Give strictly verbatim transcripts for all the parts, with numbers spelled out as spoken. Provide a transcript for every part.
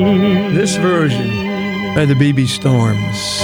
This version by the B B Storms.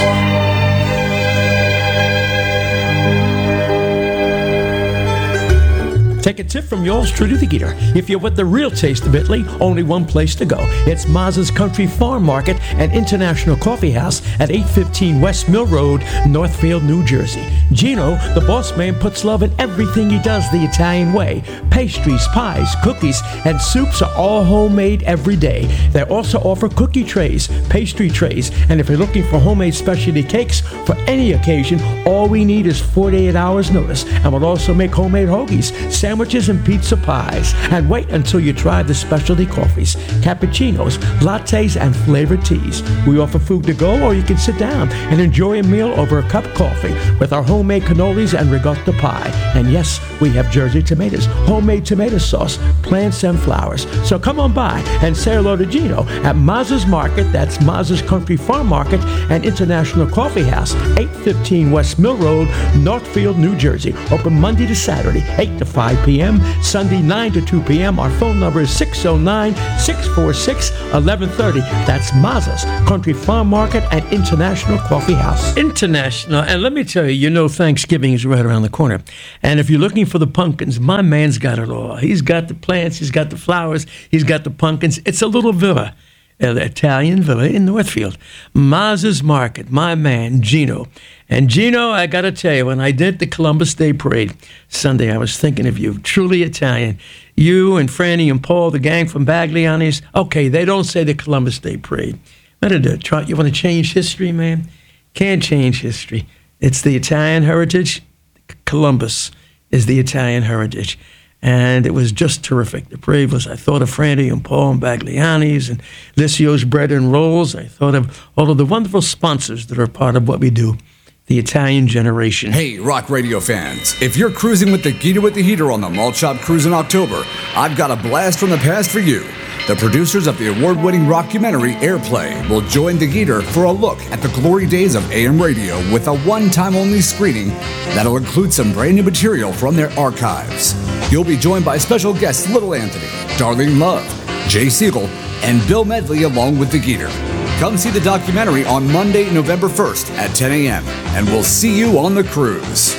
Take a tip from yours truly, the Geeter. If you want the real taste of Italy, only one place to go. It's Mazza's Country Farm Market and International Coffee House at eight fifteen West Mill Road, Northfield, New Jersey. Gino, the boss man, puts love in everything he does the Italian way. Pastries, pies, cookies, and soups are all homemade every day. They also offer cookie trays, pastry trays, and if you're looking for homemade specialty cakes for any occasion, all we need is forty-eight hours notice, and we'll also make homemade hoagies, sandwiches, and pizza pies. And wait until you try the specialty coffees, cappuccinos, lattes, and flavored teas. We offer food to go, or you can sit down and enjoy a meal over a cup of coffee with our homemade cannolis and ricotta pie. And yes, we have Jersey tomatoes, homemade tomato sauce, plants, and flowers. So come on by and say hello to Gino at Mazza's Market. That's Mazza's Country Farm Market and International Coffee House, eight fifteen West Mill Road, Northfield, New Jersey. Open Monday to Saturday, eight to five p.m., Sunday nine to two p.m. Our phone number is six oh nine, six four six, eleven thirty. That's Mazza's Country Farm Market and International Coffee House. International, and let me tell you, you know Thanksgiving is right around the corner. And if you're looking for the pumpkins, my man's got it all. He's got the plants, he's got the flowers, he's got the pumpkins. It's a little villa, an Italian villa in Northfield. Mazza's Market, my man, Gino. And Gino, I got to tell you, when I did the Columbus Day Parade Sunday, I was thinking of you, truly Italian. You and Franny and Paul, the gang from Bagliani's. Okay, they don't say the Columbus Day Parade. What did it try? You want to change history, man? Can't change history. It's the Italian heritage. Columbus is the Italian heritage. And it was just terrific. The parade was, I thought of Franny and Paul and Bagliani's and Lissio's Bread and Rolls. I thought of all of the wonderful sponsors that are part of what we do. The Italian generation. Hey, rock radio fans. If you're cruising with the Geeter with the Heater on the Malt Shop Cruise in October, I've got a blast from the past for you. The producers of the award-winning rockumentary Airplay will join the Geeter for a look at the glory days of A M radio with a one-time-only screening that'll include some brand new material from their archives. You'll be joined by special guests Little Anthony, Darlene Love, Jay Siegel, and Bill Medley along with the Geeter. Come see the documentary on Monday, November first at ten a.m., and we'll see you on the cruise.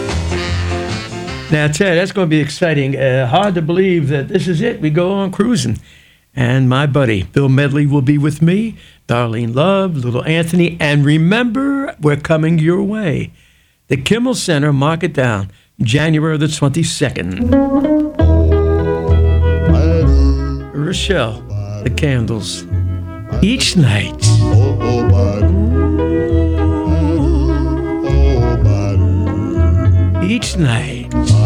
Now, Ted, that's going to be exciting. Uh, hard to believe that this is it. We go on cruising. And my buddy, Bill Medley, will be with me, Darlene Love, Little Anthony, and remember, we're coming your way. The Kimmel Center, mark it down, January the twenty-second. Rochelle, the Candles. Each night. Each night.